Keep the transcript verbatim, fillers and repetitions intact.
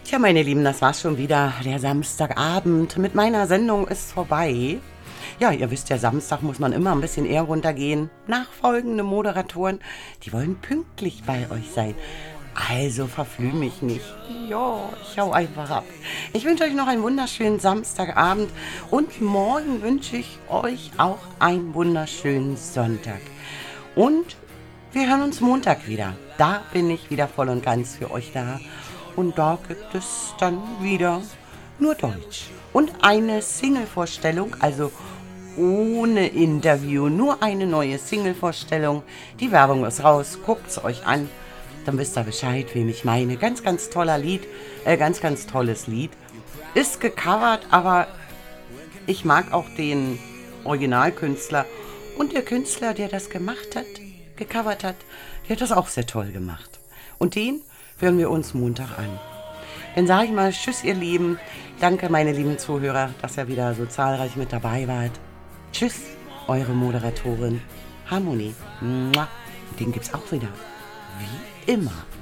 Tja, meine Lieben, das war's schon wieder. Der Samstagabend mit meiner Sendung ist vorbei. Ja, ihr wisst ja, Samstag muss man immer ein bisschen eher runtergehen. Nachfolgende Moderatoren, die wollen pünktlich bei euch sein. Also verflüh mich nicht. Ja, ich hau einfach ab. Ich wünsche euch noch einen wunderschönen Samstagabend und morgen wünsche ich euch auch einen wunderschönen Sonntag. Und wir hören uns Montag wieder. Da bin ich wieder voll und ganz für euch da. Und da gibt es dann wieder nur Deutsch. Und eine Single-Vorstellung, also ohne Interview, nur eine neue Single-Vorstellung. Die Werbung ist raus, guckt's euch an. Dann wisst ihr Bescheid, wem ich meine. Ganz, ganz toller Lied, äh, ganz, ganz tolles Lied. Ist gecovert, aber ich mag auch den Originalkünstler. Und der Künstler, der das gemacht hat, gecovert hat, der hat das auch sehr toll gemacht. Und den hören wir uns Montag an. Dann sage ich mal Tschüss, ihr Lieben. Danke, meine lieben Zuhörer, dass ihr wieder so zahlreich mit dabei wart. Tschüss, eure Moderatorin Harmonie. Den gibt's auch wieder. Wie immer.